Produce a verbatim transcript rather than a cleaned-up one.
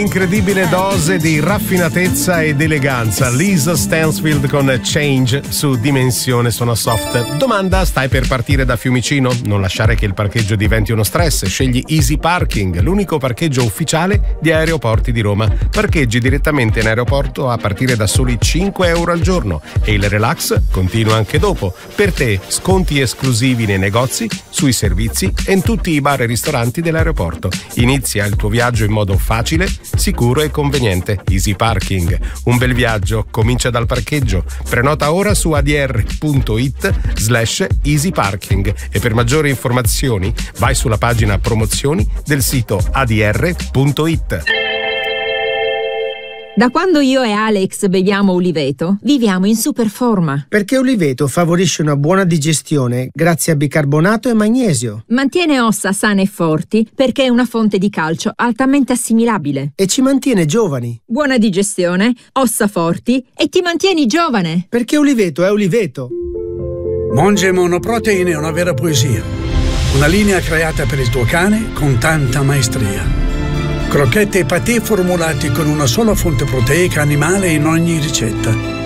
un'incredibile dose di raffinatezza ed eleganza. Lisa Stansfield con Change su Dimensione Suono Soft. Domanda: stai per partire da Fiumicino? Non lasciare che il parcheggio diventi uno stress. Scegli Easy Parking, l'unico parcheggio ufficiale di Aeroporti di Roma. Parcheggi direttamente in aeroporto a partire da soli cinque euro al giorno e il relax continua anche dopo. Per te sconti esclusivi nei negozi, sui servizi e in tutti i bar e ristoranti dell'aeroporto. Inizia il tuo viaggio in modo facile, sicuro e conveniente. Easy Parking. Un bel viaggio comincia dal parcheggio. Prenota ora su adr.it slash easy parking e per maggiori informazioni vai sulla pagina promozioni del sito adr.it. Da quando io e Alex beviamo Uliveto, viviamo in super forma. Perché Uliveto favorisce una buona digestione grazie a bicarbonato e magnesio. Mantiene ossa sane e forti perché è una fonte di calcio altamente assimilabile. E ci mantiene giovani. Buona digestione, ossa forti e ti mantieni giovane. Perché Uliveto è Uliveto. Monge Monoprotein è una vera poesia. Una linea creata per il tuo cane con tanta maestria. Crocchette e patè formulati con una sola fonte proteica animale in ogni ricetta.